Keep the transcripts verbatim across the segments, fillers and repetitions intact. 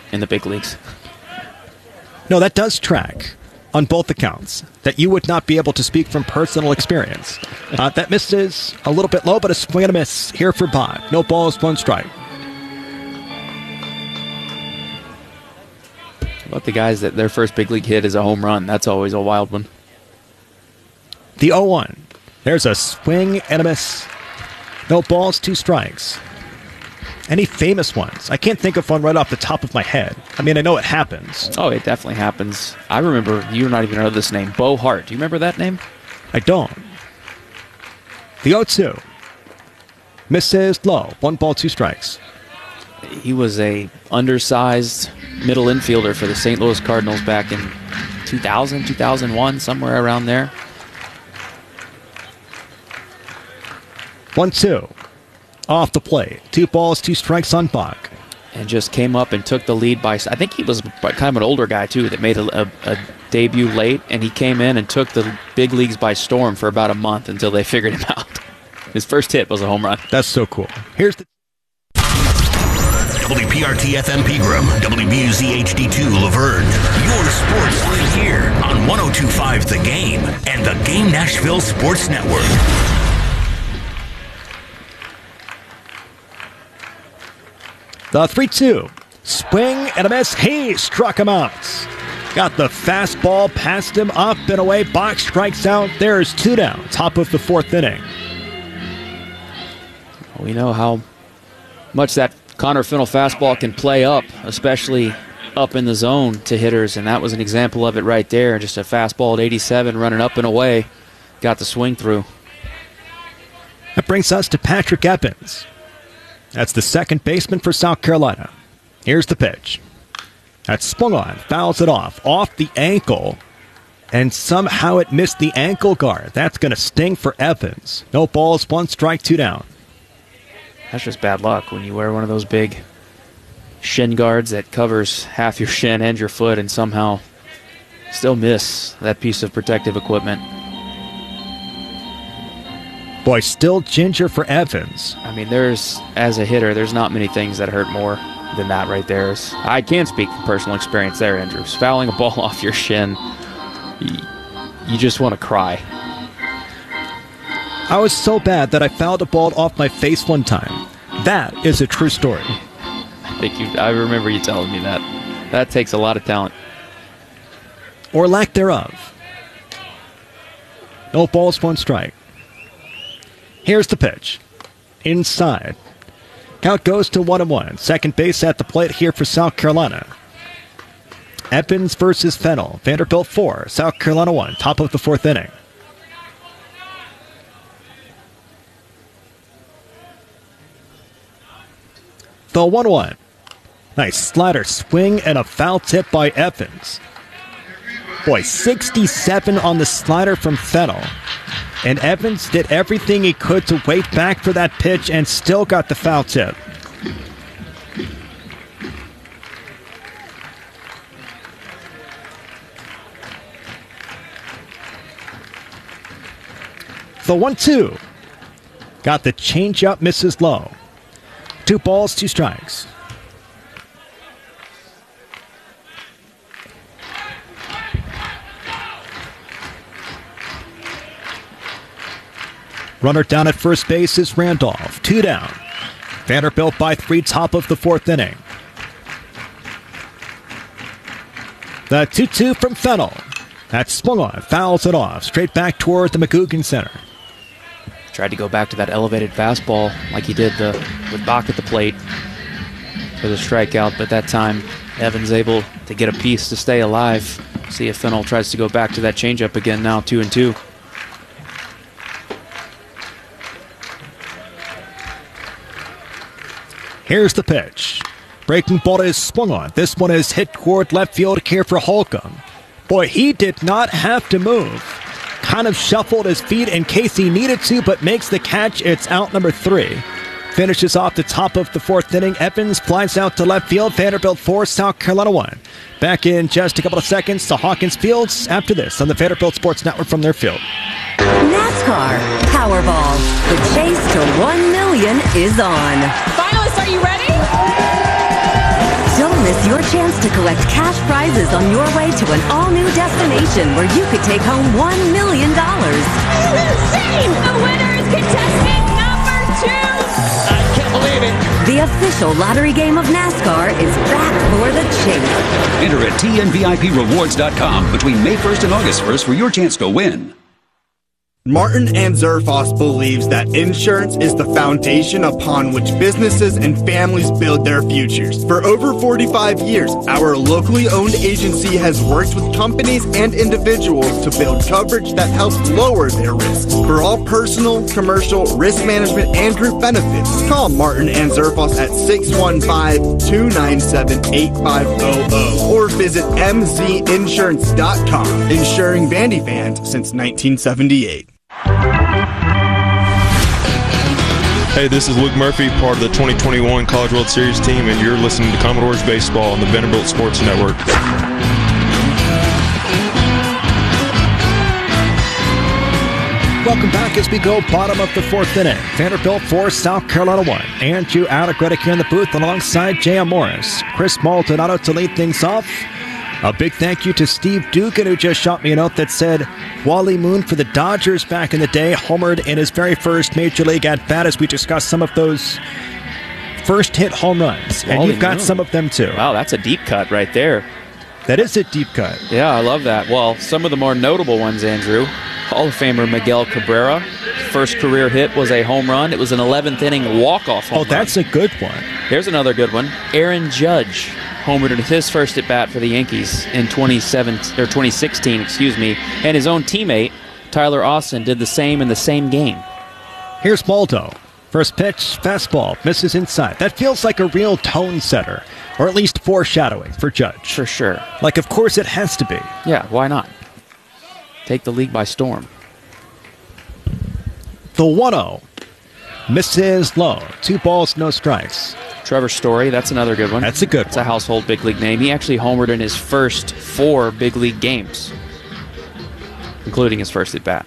in the big leagues. No, that does track on both accounts, that you would not be able to speak from personal experience. Uh, that misses a little bit low, but a swing and a miss here for Bob. No balls, one strike. About the guys that their first big league hit is a home run. That's always a wild one. The oh one. There's a swing and a miss. No balls, two strikes. Any famous ones? I can't think of one right off the top of my head. I mean, I know it happens. Oh, it definitely happens. I remember, you do not even know this name, Bo Hart. Do you remember that name? I don't. The oh two. Misses low. One ball, two strikes. He was a undersized middle infielder for the Saint Louis Cardinals back in two thousand, two thousand one, somewhere around there. One two. Off the plate. Two balls, two strikes on Bach. And just came up and took the lead by, I think he was kind of an older guy too that made a, a, a debut late, and he came in and took the big leagues by storm for about a month until they figured him out. His first hit was a home run. That's so cool. Here's the W P R T F M Pegram, W B U Z H D two Laverne. Your sports live here on one oh two point five The Game and the Game Nashville Sports Network. The three two. Swing and a miss. He struck him out. Got the fastball, passed him up and away. Bach strikes out. There's two down. Top of the fourth inning. We know how much that Connor Fennell fastball can play up, especially up in the zone to hitters, and that was an example of it right there. Just a fastball at eighty-seven running up and away. Got the swing through. That brings us to Patrick Evans. That's the second baseman for South Carolina. Here's the pitch. That's swung on, fouls it off, off the ankle, and somehow it missed the ankle guard. That's going to sting for Evans. No balls, one strike, two down. That's just bad luck when you wear one of those big shin guards that covers half your shin and your foot and somehow still miss that piece of protective equipment. Boy, still ginger for Evans. I mean, there's, as a hitter, there's not many things that hurt more than that right there. I can speak from personal experience there, Andrews. Fouling a ball off your shin, you, you just want to cry. I was so bad that I fouled a ball off my face one time. That is a true story. I think you, I remember you telling me that. That takes a lot of talent. Or lack thereof. No balls, one strike. Here's the pitch. Inside. Count goes to one and one. Second base at the plate here for South Carolina. Evans versus Fennell. Vanderbilt four, South Carolina one. Top of the fourth inning. The one one. Nice slider swing and a foul tip by Evans. Boy, sixty-seven on the slider from Fennell. And Evans did everything he could to wait back for that pitch and still got the foul tip. The one two. Got the changeup, misses low. Two balls, two strikes. Runner down at first base is Randolph. Two down. Vanderbilt by three, top of the fourth inning. The two two from Fennell. That's swung on, fouls it off. Straight back toward the McGugin Center. Tried to go back to that elevated fastball like he did the, with Bach at the plate for the strikeout, but that time Evans able to get a piece to stay alive. See if Fennell tries to go back to that changeup again now, two and two. Here's the pitch. Breaking ball is swung on. This one is hit toward left field here for Holcomb. Boy, he did not have to move. Kind of shuffled his feet in case he needed to, but makes the catch. It's out number three. Finishes off the top of the fourth inning. Evans flies out to left field. Vanderbilt four, South Carolina one. Back in just a couple of seconds to Hawkins Fields after this on the Vanderbilt Sports Network from their field. NASCAR Powerball. The chase to one million is on. Finalists, are you ready? Don't miss your chance to collect cash prizes on your way to an all-new destination where you could take home one million dollars. Insane! The winner is contestant number two! I can't believe it. The official lottery game of NASCAR is back for the chase. Enter at T N V I P rewards dot com between May first and August first for your chance to win. Martin and Zerfoss believes that insurance is the foundation upon which businesses and families build their futures. For over forty-five years, our locally owned agency has worked with companies and individuals to build coverage that helps lower their risks. For all personal, commercial, risk management, and group benefits, call Martin and Zerfoss at six one five, two nine seven, eight five zero zero or visit M Z insurance dot com. Insuring Vandy fans since nineteen seventy-eight. Hey, this is Luke Murphy, part of the twenty twenty-one College World Series team, and you're listening to Commodores Baseball on the Vanderbilt Sports Network. Welcome back as we go bottom of the fourth inning. Vanderbilt four, South Carolina one. Andrew Allegretti here in the booth alongside J M Morris. Chris Maldonado to lead things off. A big thank you to Steve Dugan, who just shot me a note that said Wally Moon for the Dodgers back in the day homered in his very first Major League at-bat as we discussed some of those first hit home runs. Wally and you've got Moon. some of them too. Wow, that's a deep cut right there. That is a deep cut. Yeah, I love that. Well, some of the more notable ones, Andrew. Hall of Famer Miguel Cabrera. First career hit was a home run. It was an eleventh inning walk-off home Oh, that's run. a good one. Here's another good one. Aaron Judge homered in his first at-bat for the Yankees in twenty-seven or twenty sixteen, excuse me, and his own teammate, Tyler Austin, did the same in the same game. Here's Maldo. First pitch, fastball, misses inside. That feels like a real tone setter, or at least foreshadowing for Judge. For sure. Like, of course it has to be. Yeah, why not? Take the league by storm. The one oh. Misses low. Two balls, no strikes. Trevor Story, that's another good one. That's a good It's one. a household big league name. He actually homered in his first four big league games, including his first at bat.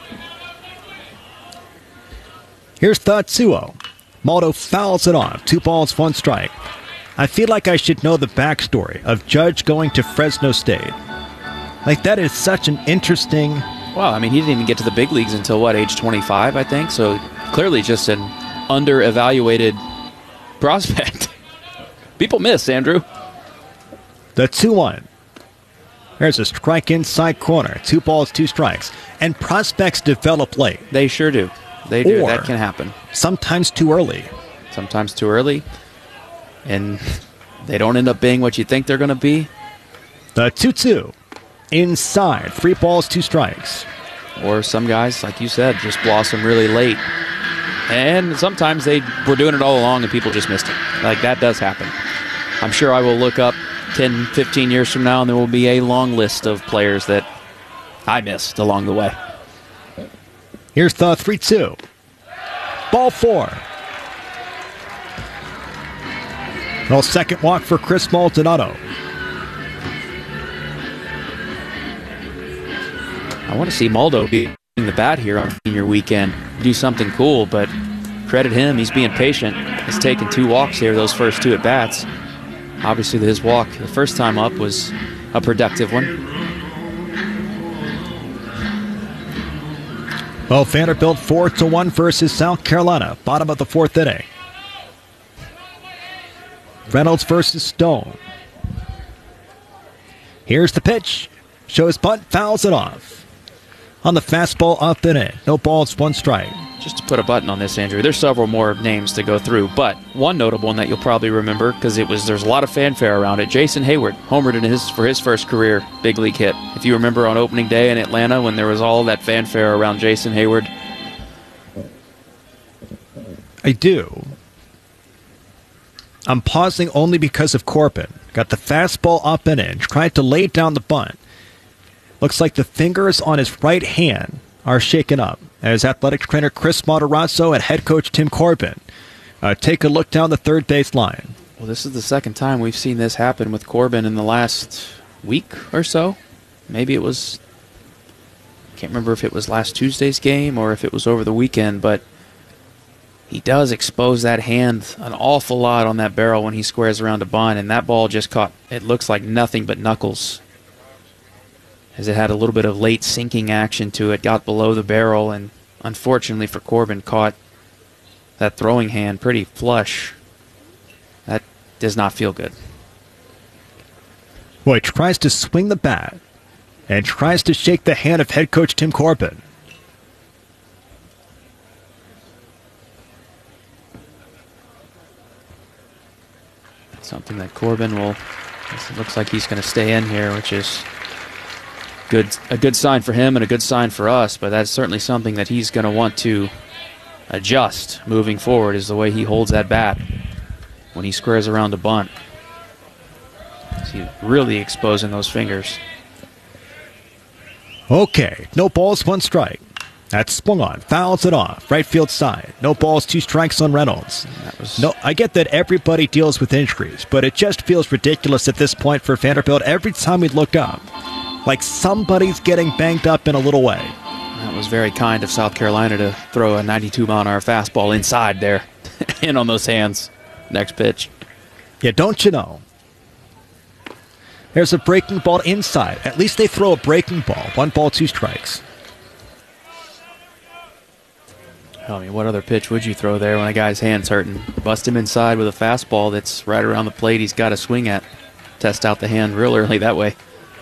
Here's the two oh. Maldo fouls it off. Two balls, one strike. I feel like I should know the backstory of Judge going to Fresno State. Like, that is such an interesting... Well, I mean, he didn't even get to the big leagues until, what, age twenty-five, I think? So clearly just an under-evaluated prospect. People miss, Andrew. The two one. There's a strike inside corner. Two balls, two strikes. And prospects develop late. They sure do. They do. Or That can happen. Sometimes too early. Sometimes too early. And they don't end up being what you think they're going to be. The two two. Inside. Three balls, two strikes. Or some guys, like you said, just blossom really late. And sometimes they were doing it all along and people just missed it. Like, that does happen. I'm sure I will look up ten, fifteen years from now and there will be a long list of players that I missed along the way. Here's the three two. Ball four. No second walk for Chris Maldonado. I want to see Maldo be in the bat here on senior weekend. Do something cool, but credit him. He's being patient. He's taken two walks here, those first two at-bats. Obviously, his walk the first time up was a productive one. Well, Vanderbilt four to one versus South Carolina. Bottom of the fourth inning. Reynolds versus Stone. Here's the pitch. Shows bunt, fouls it off. On the fastball, up and in. No balls, one strike. Just to put a button on this, Andrew, there's several more names to go through, but one notable one that you'll probably remember because it was there's a lot of fanfare around it. Jason Hayward homered in his for his first career big league hit. If you remember on opening day in Atlanta when there was all that fanfare around Jason Hayward. I do. I'm pausing only because of Corbin. Got the fastball up and in. Tried to lay down the bunt. Looks like the fingers on his right hand are shaken up as athletic trainer Chris Matarazzo and head coach Tim Corbin uh, take a look down the third base line. Well, this is the second time we've seen this happen with Corbin in the last week or so. Maybe it was, can't remember if it was last Tuesday's game or if it was over the weekend, but he does expose that hand an awful lot on that barrel when he squares around a bunt, and that ball just caught, it looks like nothing but knuckles, as it had a little bit of late sinking action to it, got below the barrel, and unfortunately for Corbin, caught that throwing hand pretty flush. That does not feel good. Boy, tries to swing the bat and tries to shake the hand of head coach Tim Corbin. Something that Corbin will, it looks like he's going to stay in here, which is good, a good sign for him and a good sign for us, but that's certainly something that he's going to want to adjust moving forward, is the way he holds that bat when he squares around a bunt. He's really exposing those fingers. Okay, no balls, one strike. That's swung on, fouls it off, right field side. No balls, two strikes on Reynolds. That was... No, I get that everybody deals with injuries, but it just feels ridiculous at this point for Vanderbilt. Every time we look up, like somebody's getting banged up in a little way. That was very kind of South Carolina to throw a ninety-two mile an hour fastball inside there, in on those hands. Next pitch. Yeah, don't you know? There's a breaking ball inside. At least they throw a breaking ball. One ball, two strikes. I mean, what other pitch would you throw there when a guy's hand's hurting? Bust him inside with a fastball that's right around the plate he's got to swing at. Test out the hand real early that way.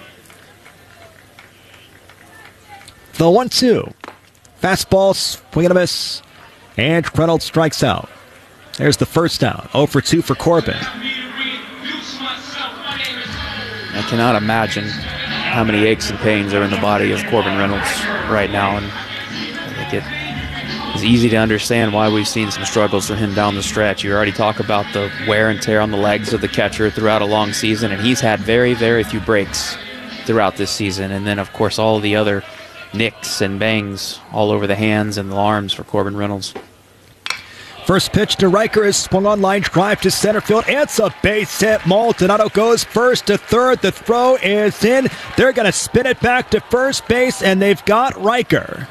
The one two. Fastball, swing and a miss. And Reynolds strikes out. There's the first down. oh for two for Corbin. I cannot imagine how many aches and pains are in the body of Corbin Reynolds right now. And I think it is easy to understand why we've seen some struggles for him down the stretch. You already talk about the wear and tear on the legs of the catcher throughout a long season, and he's had very, very few breaks throughout this season. And then, of course, all the other nicks and bangs all over the hands and the arms for Corbin Reynolds. First pitch to Riker is swung on, line drive to center field. It's a base hit. Maldonado goes first to third. The throw is in. They're going to spin it back to first base, and they've got Riker.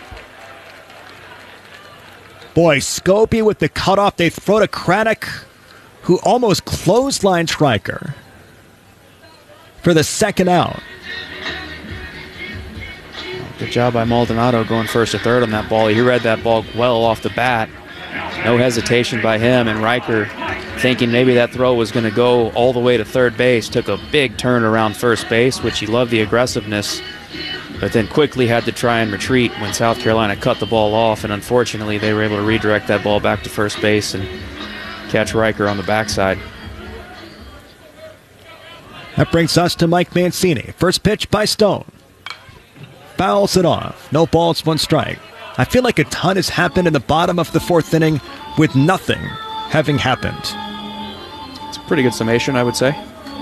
Boy, Scobie with the cutoff. They throw to Craddock, who almost clotheslines Riker for the second out. Good job by Maldonado going first to third on that ball. He read that ball well off the bat. No hesitation by him, and Riker, thinking maybe that throw was going to go all the way to third base, took a big turn around first base, which he loved the aggressiveness, but then quickly had to try and retreat when South Carolina cut the ball off, and unfortunately they were able to redirect that ball back to first base and catch Riker on the backside. That brings us to Mike Mancini. First pitch by Stone. Fouls it off. No balls, one strike. I feel like a ton has happened in the bottom of the fourth inning with nothing having happened. It's a pretty good summation, I would say.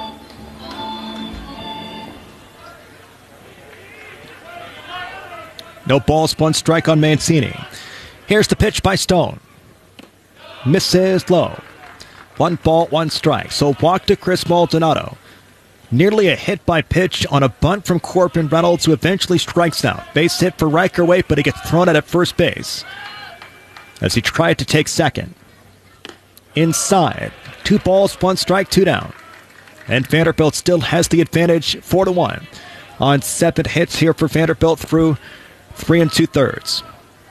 No balls, one strike on Mancini. Here's the pitch by Stone. Misses low. One ball, one strike. So walk to Chris Maldonado. Nearly a hit by pitch on a bunt from Corbin Reynolds, who eventually strikes out. Base hit for Riker Waite, but he gets thrown out at first base as he tried to take second. Inside. Two balls, one strike, two down. And Vanderbilt still has the advantage, four to one. On seven hits here for Vanderbilt through three and two-thirds.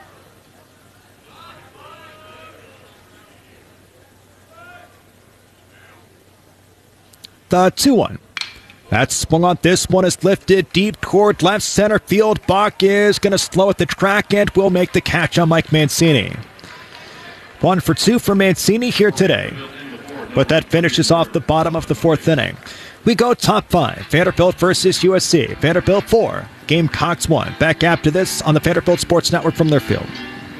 The two one. That's swung on. This one is lifted deep toward left center field. Bach is going to slow at the track and will make the catch on Mike Mancini. One for two for Mancini here today. But that finishes off the bottom of the fourth inning. We go top five. Vanderbilt versus U S C. Vanderbilt four. Gamecocks one. Back after this on the Vanderbilt Sports Network from their field.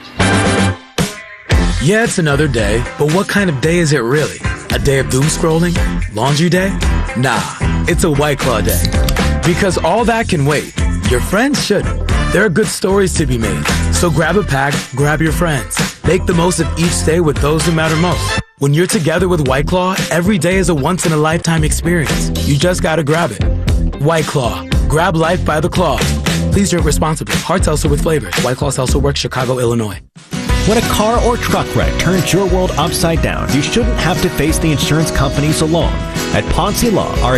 Yeah, it's another day, but what kind of day is it really? A day of doom scrolling? Laundry day? Nah, it's a White Claw day. Because all that can wait. Your friends shouldn't. There are good stories to be made. So grab a pack, grab your friends. Make the most of each day with those who matter most. When you're together with White Claw, every day is a once-in-a-lifetime experience. You just gotta grab it. White Claw. Grab life by the claw. Please drink responsibly. Hard seltzer with flavors. White Claw Seltzer Works, Chicago, Illinois. When a car or truck wreck turns your world upside down, you shouldn't have to face the insurance companies alone. At Ponce Law, our